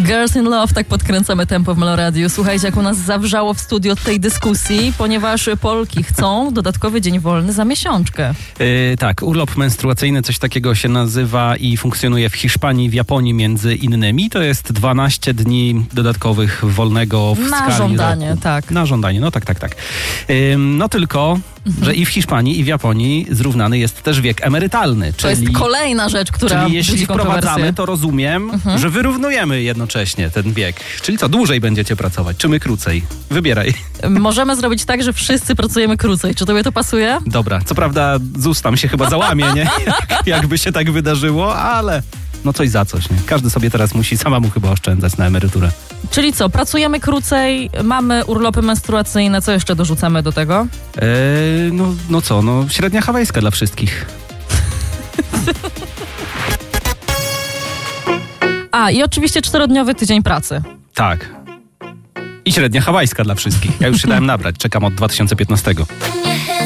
Girls in Love, tak podkręcamy tempo w Meloradiu. Słuchajcie, jak u nas zawrzało w studiu od tej dyskusji, ponieważ Polki chcą dodatkowy dzień wolny za miesiączkę. Tak, urlop menstruacyjny, coś takiego się nazywa i funkcjonuje w Hiszpanii i w Japonii między innymi. To jest 12 dni dodatkowych wolnego w skali Na żądanie, roku. tak. Na żądanie, no tak. No tylko, że i w Hiszpanii, i w Japonii zrównany jest też wiek emerytalny. To jest kolejna rzecz, która Czyli jeśli budzi wprowadzamy, kontrowersje. to rozumiem, że wyrównujemy jednocześnie ten wiek. Czyli co, dłużej będziecie pracować, czy my krócej? Wybieraj. Możemy zrobić tak, że wszyscy pracujemy krócej. Czy tobie to pasuje? Dobra, co prawda ZUS tam się chyba załamie, nie? Jakby się tak wydarzyło, ale no coś za coś, nie? Każdy sobie teraz musi samemu chyba oszczędzać na emeryturę. Czyli co, pracujemy krócej, mamy urlopy menstruacyjne, co jeszcze dorzucamy do tego? No średnia hawajska dla wszystkich. I oczywiście 4-dniowy tydzień pracy. Tak. I średnia hawajska dla wszystkich. Ja już się dałem nabrać, czekam od 2015.